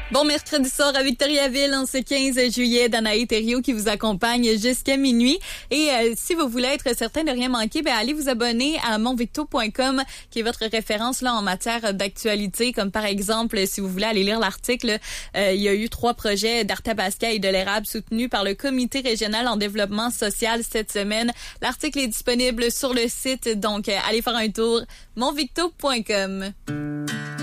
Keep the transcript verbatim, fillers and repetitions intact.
Bon mercredi soir à Victoriaville en ce quinze juillet, Danae Thériault qui vous accompagne jusqu'à minuit. Et euh, si vous voulez être certain de rien manquer, ben allez vous abonner à monvicto point com qui est votre référence là en matière d'actualité. Comme par exemple, si vous voulez aller lire l'article, euh, il y a eu trois projets d'Arthabasca et de l'érable soutenus par le Comité régional en développement social cette semaine. L'article est disponible sur le site, donc euh, allez faire un tour, monvicto point com.